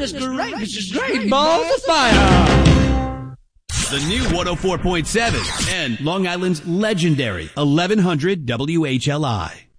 is great. This is great. Balls of fire. The new 104.7 and Long Island's legendary 1100 WHLI.